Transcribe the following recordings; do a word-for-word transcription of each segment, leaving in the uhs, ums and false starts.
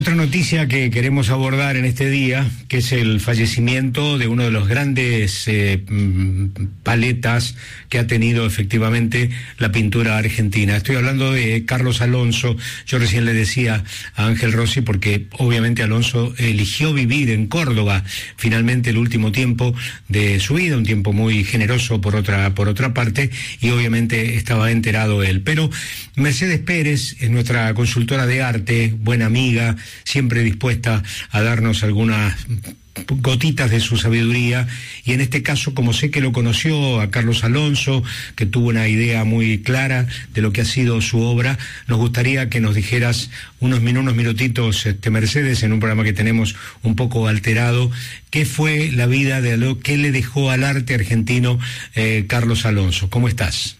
Otra noticia que queremos abordar en este día, que es el fallecimiento de uno de los grandes eh, paletas que ha tenido efectivamente la pintura argentina. Estoy hablando de Carlos Alonso. Yo recién le decía a Ángel Rossi, porque obviamente Alonso eligió vivir en Córdoba finalmente el último tiempo de su vida, un tiempo muy generoso por otra, por otra parte, y obviamente estaba enterado él. Pero Mercedes Pérez es nuestra consultora de arte, buena amiga, siempre dispuesta a darnos algunas gotitas de su sabiduría, y en este caso, como sé que lo conoció a Carlos Alonso, que tuvo una idea muy clara de lo que ha sido su obra, nos gustaría que nos dijeras unos, min unos minutitos, este, Mercedes, en un programa que tenemos un poco alterado, qué fue la vida de Alonso, qué le dejó al arte argentino eh, Carlos Alonso. ¿Cómo estás?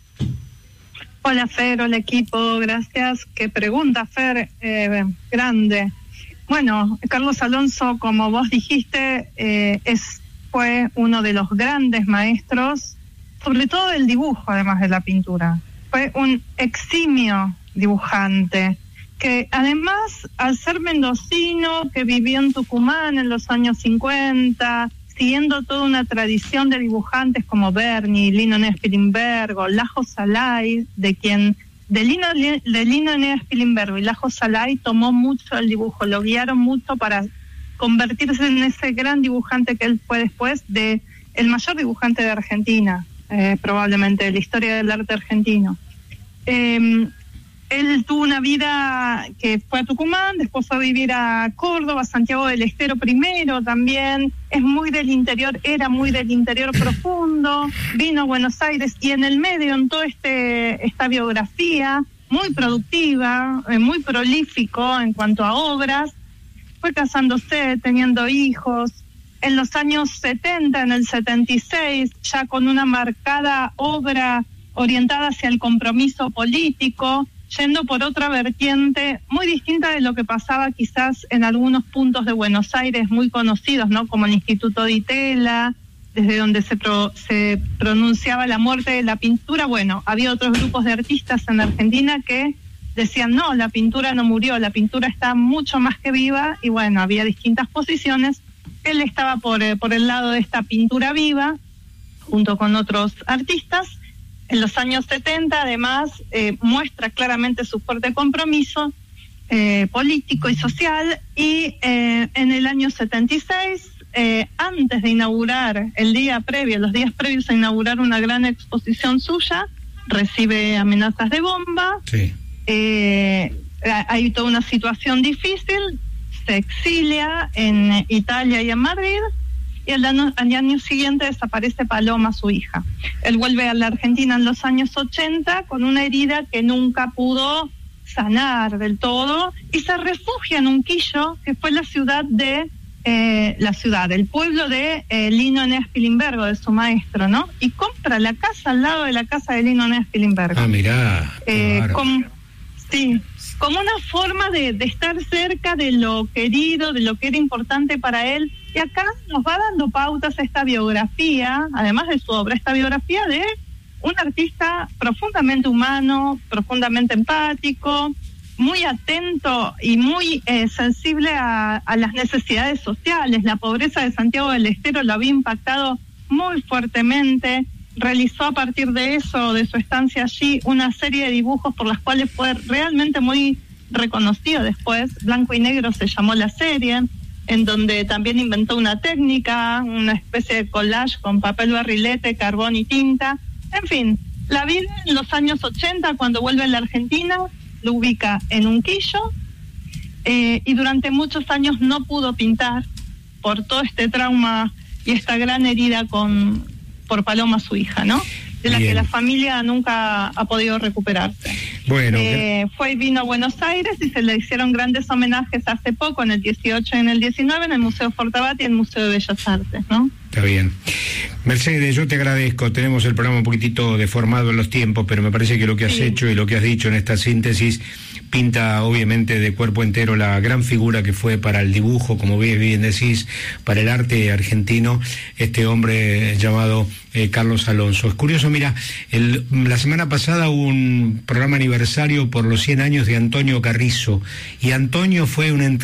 Hola Fer, hola equipo, gracias. Qué pregunta, Fer, eh, grande. Bueno, Carlos Alonso, como vos dijiste, eh, es fue uno de los grandes maestros, sobre todo del dibujo, además de la pintura. Fue un eximio dibujante, que además, al ser mendocino, que vivió en Tucumán en los años cincuenta, siguiendo toda una tradición de dibujantes como Berni, Lino Eneas Pilimbergo, Lajo Salai, de quien de Lino, de Lino Eneas Pilimbergo y Lajo Salai tomó mucho el dibujo, lo guiaron mucho para convertirse en ese gran dibujante que él fue después, de el mayor dibujante de Argentina, eh, probablemente de la historia del arte argentino. Eh, Él tuvo una vida que fue a Tucumán, después fue a vivir a Córdoba, Santiago del Estero primero también, es muy del interior, era muy del interior profundo, vino a Buenos Aires y en el medio, en toda este, esta biografía, muy productiva, eh, muy prolífico en cuanto a obras, fue casándose, teniendo hijos. En los años setenta, en el setenta y seis, ya con una marcada obra orientada hacia el compromiso político, yendo por otra vertiente muy distinta de lo que pasaba quizás en algunos puntos de Buenos Aires muy conocidos, ¿no? Como el Instituto Di Tella, desde donde se, pro, se pronunciaba la muerte de la pintura. Bueno, había otros grupos de artistas en Argentina que decían, no, la pintura no murió, la pintura está mucho más que viva, y bueno, había distintas posiciones. Él estaba por, eh, por el lado de esta pintura viva, junto con otros artistas. En los años setenta, además, eh, muestra claramente su fuerte compromiso eh, político y social, y eh, en el año setenta y seis, eh, antes de inaugurar, el día previo, los días previos a inaugurar una gran exposición suya, recibe amenazas de bomba, sí. eh, hay toda una situación difícil, se exilia en Italia y en Madrid, y al año, al año siguiente desaparece Paloma, su hija. Él vuelve a la Argentina en los años ochenta con una herida que nunca pudo sanar del todo, y se refugia en Unquillo, que fue la ciudad de, eh, la ciudad, el pueblo de eh, Lino Eneas Pilimbergo, de su maestro, ¿no? Y compra la casa al lado de la casa de Lino Eneas Pilimbergo. Ah, mirá. Eh, claro. con, sí, como una forma de, de estar cerca de lo querido, de lo que era importante para él. Y acá nos va dando pautas esta biografía, además de su obra, esta biografía de un artista profundamente humano, profundamente empático, muy atento y muy eh, sensible a, a las necesidades sociales. La pobreza de Santiago del Estero lo había impactado muy fuertemente. Realizó a partir de eso, de su estancia allí, una serie de dibujos por las cuales fue realmente muy reconocido después. Blanco y Negro se llamó la serie, en donde también inventó una técnica, una especie de collage con papel barrilete, carbón y tinta. En fin, la vida en los años ochenta, cuando vuelve a la Argentina, lo ubica en Unquillo, eh, y durante muchos años no pudo pintar por todo este trauma y esta gran herida con por Paloma, su hija, ¿no? De la Bien. que la familia nunca ha podido recuperarse. Bueno, eh, fue y vino a Buenos Aires y se le hicieron grandes homenajes hace poco, en el dieciocho y en el diecinueve, en el Museo Fortabat y el Museo de Bellas Artes, ¿no? Está bien. Mercedes, yo te agradezco. Tenemos el programa un poquitito deformado en los tiempos, pero me parece que lo que has sí. hecho y lo que has dicho en esta síntesis pinta obviamente de cuerpo entero la gran figura que fue para el dibujo, como bien decís, para el arte argentino, este hombre llamado eh, Carlos Alonso. Es curioso, mira, el, la semana pasada hubo un programa aniversario por los cien años de Antonio Carrizo, y Antonio fue un